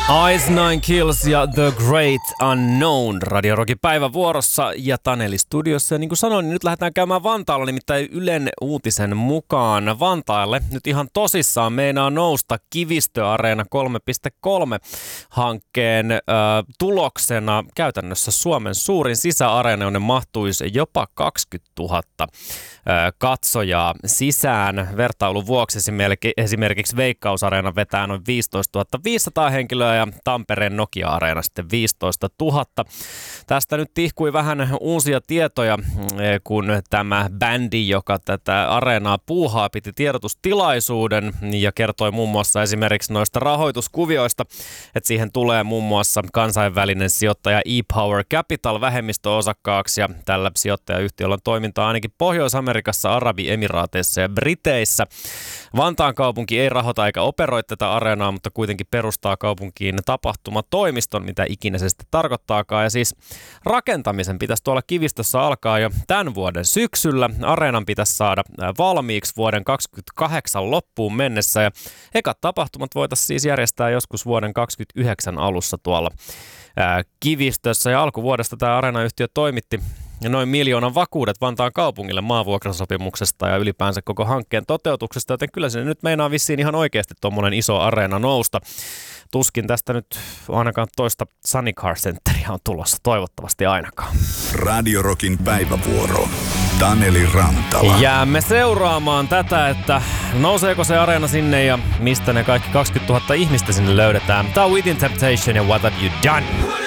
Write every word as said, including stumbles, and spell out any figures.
Ice Nine Kills ja The Great Unknown Radio Rockin päivävuorossa ja Taneli studiossa. Ja niin kuin sanoin, niin nyt lähdetään käymään Vantaalla, nimittäin Ylen uutisen mukaan Vantaalle. Nyt ihan tosissaan meinaa nousta Kivistö-areena kolme piste kolme hankkeen äh, tuloksena käytännössä Suomen suurin sisäareena, jonne mahtuisi jopa kaksikymmentätuhatta äh, katsojaa sisään. Vertailun vuoksi esimerkiksi Veikkaus-areena vetää noin viisitoistatuhatta viisisataa henkilöä ja Tampereen Nokia-areena sitten viisitoistatuhatta. Tästä nyt tihkui vähän uusia tietoja, kun tämä bändi, joka tätä areenaa puuhaa, piti tiedotustilaisuuden ja kertoi muun muassa esimerkiksi noista rahoituskuvioista, että siihen tulee muun muassa kansainvälinen sijoittaja ePower Capital vähemmistöosakkaaksi ja tällä sijoittajayhtiöllä on toimintaa ainakin Pohjois-Amerikassa, Arabiemiraateissa ja Briteissä. Vantaan kaupunki ei rahoita eikä operoi tätä areenaa, mutta kuitenkin perustaa kaupunkiin tapahtumatoimiston, mitä ikinä se sitten tarkoittaakaan. Ja siis rakentamisen pitäisi tuolla Kivistössä alkaa jo tämän vuoden syksyllä. Areenan pitäisi saada valmiiksi vuoden kaksikymmentäkahdeksan loppuun mennessä. Ja ekat tapahtumat voitaisiin siis järjestää joskus vuoden kaksikymmentäyhdeksän alussa tuolla ää, Kivistössä. Ja alkuvuodesta tämä areenayhtiö toimitti noin miljoonan vakuudet Vantaan kaupungille maavuokrasopimuksesta ja ylipäänsä koko hankkeen toteutuksesta, joten kyllä sinne nyt meinaa vissiin ihan oikeasti tuommoinen iso areena nousta. Tuskin tästä nyt ainakaan toista Sunny Car Centeria on tulossa, toivottavasti ainakaan. Radio Rockin päivävuoro. Taneli Rantala. Jäämme seuraamaan tätä, että nouseeko se areena sinne ja mistä ne kaikki kaksikymmentätuhatta ihmistä sinne löydetään. Tämä on Within Temptation ja What Have You Done?